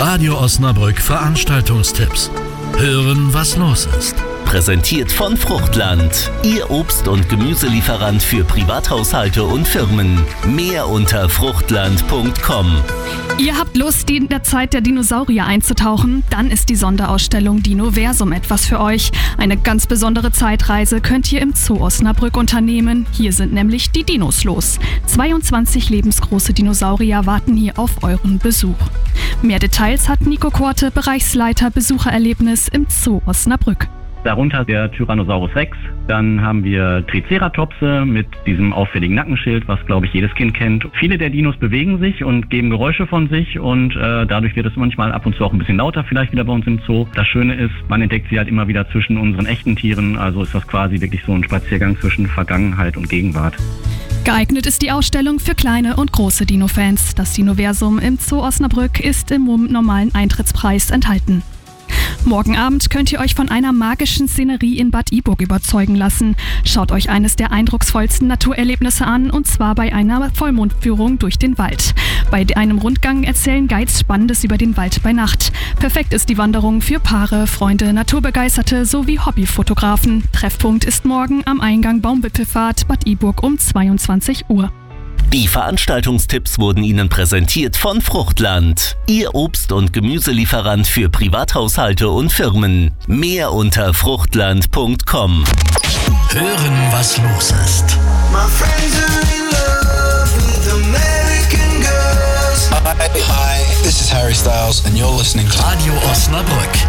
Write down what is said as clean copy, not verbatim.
Radio Osnabrück Veranstaltungstipps. Hören, was los ist. Präsentiert von Fruchtland, Ihr Obst- und Gemüselieferant für Privathaushalte und Firmen. Mehr unter fruchtland.com. Ihr habt Lust, in der Zeit der Dinosaurier einzutauchen? Dann ist die Sonderausstellung Dinoversum etwas für euch. Eine ganz besondere Zeitreise könnt ihr im Zoo Osnabrück unternehmen. Hier sind nämlich die Dinos los. 22 lebensgroße Dinosaurier warten hier auf euren Besuch. Mehr Details hat Nico Korte, Bereichsleiter Besuchererlebnis im Zoo Osnabrück. Darunter der Tyrannosaurus Rex. Dann haben wir Triceratopse mit diesem auffälligen Nackenschild, was, glaube ich, jedes Kind kennt. Viele der Dinos bewegen sich und geben Geräusche von sich und dadurch wird es manchmal ab und zu auch ein bisschen lauter vielleicht wieder bei uns im Zoo. Das Schöne ist, man entdeckt sie halt immer wieder zwischen unseren echten Tieren. Also ist das quasi wirklich so ein Spaziergang zwischen Vergangenheit und Gegenwart. Geeignet ist die Ausstellung für kleine und große Dino-Fans. Das Dinoversum im Zoo Osnabrück ist im normalen Eintrittspreis enthalten. Morgen Abend könnt ihr euch von einer magischen Szenerie in Bad Iburg überzeugen lassen. Schaut euch eines der eindrucksvollsten Naturerlebnisse an, und zwar bei einer Vollmondführung durch den Wald. Bei einem Rundgang erzählen Guides Spannendes über den Wald bei Nacht. Perfekt ist die Wanderung für Paare, Freunde, Naturbegeisterte sowie Hobbyfotografen. Treffpunkt ist morgen am Eingang Baumwipfelfahrt Bad Iburg um 22 Uhr. Die Veranstaltungstipps wurden Ihnen präsentiert von Fruchtland, Ihr Obst- und Gemüselieferant für Privathaushalte und Firmen. Mehr unter fruchtland.com. Hören, was los ist. My friends are in love with American girls. Hi, this is Harry Styles and you're listening to Radio Osnabrück.